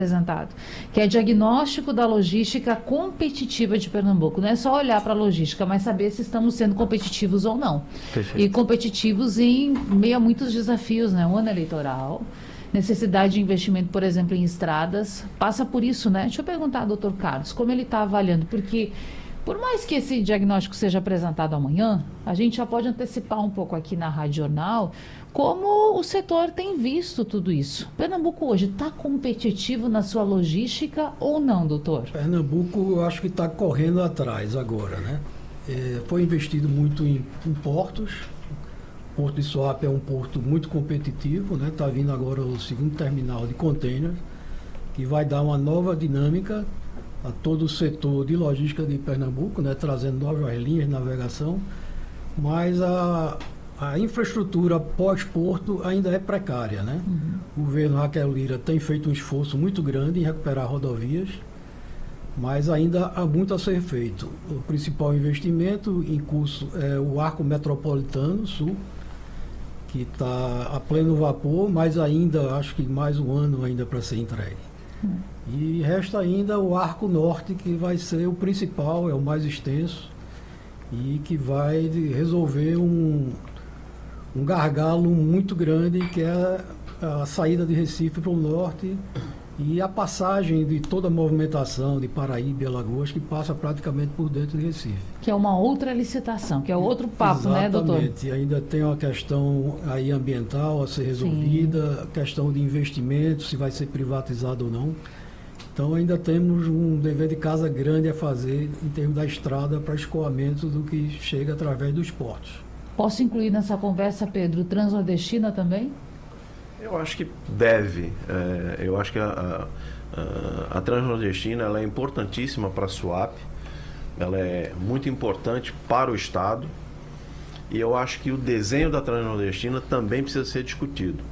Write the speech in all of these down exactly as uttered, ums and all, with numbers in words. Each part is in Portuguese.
apresentado, que é diagnóstico da logística competitiva de Pernambuco. Não é só olhar para a logística, mas saber se estamos sendo competitivos ou não. Perfeito. E competitivos em meio a muitos desafios, né? Um ano eleitoral, necessidade de investimento, por exemplo, em estradas, passa por isso, né? Deixa eu perguntar ao doutor Carlos, como ele está avaliando, porque por mais que esse diagnóstico seja apresentado amanhã, a gente já pode antecipar um pouco aqui na Rádio Jornal como o setor tem visto tudo isso. Pernambuco hoje está competitivo na sua logística ou não, doutor? Pernambuco, eu acho que está correndo atrás agora, né? É, foi investido muito em, em portos. O Porto de Suape é um porto muito competitivo, né? Está vindo agora o segundo terminal de containers, que vai dar uma nova dinâmica a todo o setor de logística de Pernambuco, né? Trazendo novas linhas de navegação, mas a A infraestrutura pós-porto ainda é precária, né? Uhum. O governo Raquel Lira tem feito um esforço muito grande em recuperar rodovias, mas ainda há muito a ser feito. O principal investimento em curso é o Arco Metropolitano Sul, que está a pleno vapor, mas ainda acho que mais um ano ainda para ser entregue. Uhum. E resta ainda o Arco Norte, que vai ser o principal, é o mais extenso e que vai resolver um um gargalo muito grande, que é a saída de Recife para o norte e a passagem de toda a movimentação de Paraíba e Alagoas, que passa praticamente por dentro de Recife. Que é uma outra licitação, que é outro papo, Exatamente, né, doutor? Exatamente. Ainda tem uma questão aí ambiental a ser resolvida, Sim. questão de investimento, se vai ser privatizado ou não. Então ainda temos um dever de casa grande a fazer em termos da estrada para escoamento do que chega através dos portos. Posso incluir nessa conversa, Pedro, Transnordestina também? Eu acho que deve. É, eu acho que a, a, a Transnordestina ela é importantíssima para a Suape, ela é muito importante para o Estado, e eu acho que o desenho da Transnordestina também precisa ser discutido.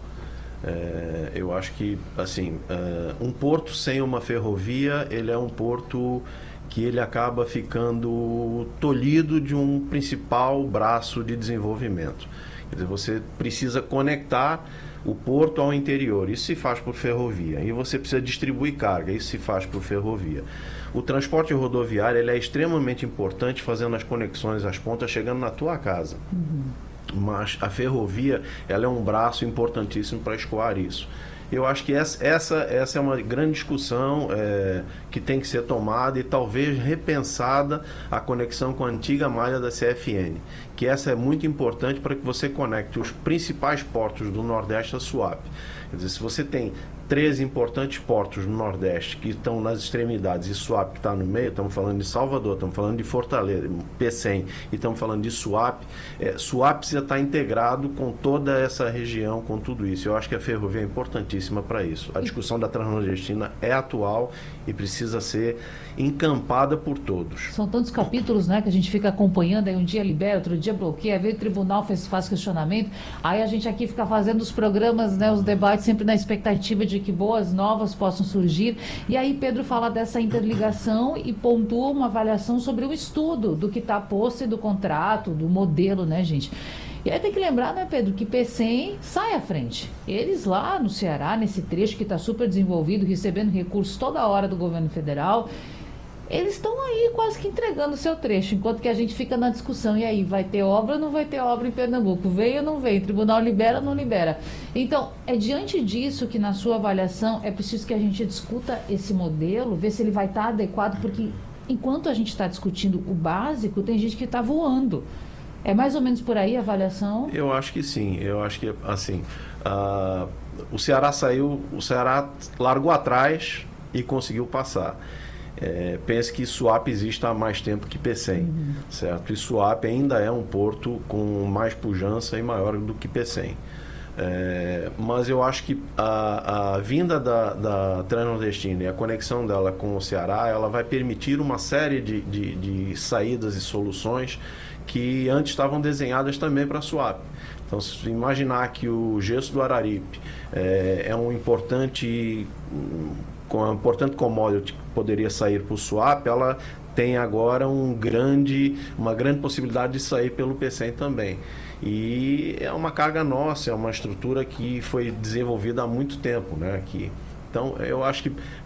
É, eu acho que, assim, é, um porto sem uma ferrovia, ele é um porto que ele acaba ficando tolhido de um principal braço de desenvolvimento. Quer dizer, você precisa conectar o porto ao interior, isso se faz por ferrovia, e você precisa distribuir carga, isso se faz por ferrovia. O transporte rodoviário ele é extremamente importante, fazendo as conexões, as pontas, chegando na tua casa. Uhum. Mas a ferrovia ela é um braço importantíssimo para escoar isso. Eu acho que essa, essa, essa é uma grande discussão é, que tem que ser tomada e talvez repensada a conexão com a antiga malha da C F N, que essa é muito importante para que você conecte os principais portos do Nordeste a Suape. Quer dizer, se você tem treze importantes portos no Nordeste que estão nas extremidades e Suape que está no meio, estamos falando de Salvador, estamos falando de Fortaleza, Pecém, e estamos falando de Suape, é, Suape precisa estar integrado com toda essa região, com tudo isso. Eu acho que a ferrovia é importantíssima para isso. A discussão da Transnordestina é atual e precisa ser encampada por todos. São tantos capítulos, né, que a gente fica acompanhando, aí um dia libera, outro dia bloqueia, aí vem o tribunal, faz, faz questionamento, aí a gente aqui fica fazendo os programas, né, os debates sempre na expectativa de que boas novas possam surgir. E aí Pedro fala dessa interligação e pontua uma avaliação sobre o estudo do que está posto e do contrato, do modelo, né, gente? E aí tem que lembrar, né, Pedro, que Pecém sai à frente. Eles lá no Ceará, nesse trecho que está super desenvolvido, recebendo recursos toda hora do governo federal, eles estão aí quase que entregando o seu trecho, enquanto que a gente fica na discussão, e aí, vai ter obra ou não vai ter obra em Pernambuco? Veio ou não veio? Tribunal libera ou não libera? Então, é diante disso que, na sua avaliação, é preciso que a gente discuta esse modelo, ver se ele vai estar adequado, porque enquanto a gente está discutindo o básico, tem gente que está voando. É mais ou menos por aí a avaliação? Eu acho que sim, eu acho que, assim, uh, o Ceará saiu, o Ceará largou atrás e conseguiu passar. É, pense que Suape existe há mais tempo que Pecém, uhum. certo? E Suape ainda é um porto com mais pujança e maior do que Pecém. É, mas eu acho que a, a vinda da, da Transnordestina e a conexão dela com o Ceará, ela vai permitir uma série de, de, de saídas e soluções que antes estavam desenhadas também para Suape. Então, se imaginar que o gesso do Araripe é, é um importante... com a importante commodity que poderia sair para o Suape, ela tem agora um grande, uma grande possibilidade de sair pelo Pecém também. E é uma carga nossa, é uma estrutura que foi desenvolvida há muito tempo, né? Que, então, eu acho que